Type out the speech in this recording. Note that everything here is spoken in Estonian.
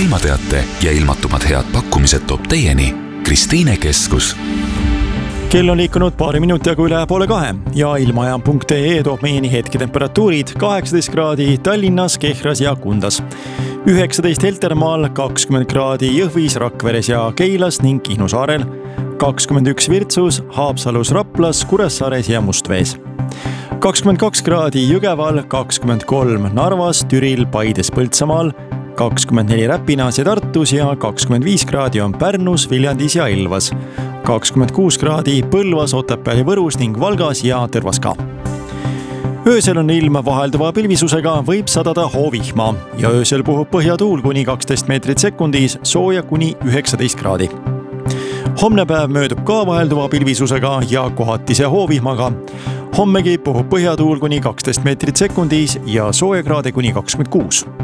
ilmateate ja ilmatumad head pakkumised toob teieni Kristiine Keskus. Kell on liikunud paari minutiga üle 1:30 ja ilmajaam.ee toob meieni hetketemperatuurid 18 kraadi Tallinnas, Kehras ja Kundas, 19 Heltermaal, 20 kraadi Jõhvis, Rakveres ja Keilas ning Kihnu saarel, 21 Virtsus, Haapsalus, Raplas, Kuressaares ja Mustvees, 22 kraadi Jõgeval, 23 Narvas, Türil, Paides, Põltsamaal, 24 Räpinas ja Tartus ja 25 kraadi on Pärnus, Viljandis ja Ilvas, 26 kraadi Põlvas, Otepääl ja Võrus ning Valgas ja Tõrvas ka. Öösel on ilm vahelduva pilvisusega, võib sadada hoovihma ja öösel puhub põhjatuul kuni 12 meetrit sekundis, sooja kuni 19 kraadi. Homne päev möödub ka vahelduva pilvisusega ja kohatise hoovihmaga. Hommegi puhub põhjatuul kuni 12 meetrit sekundis ja sooja kraade kuni 26.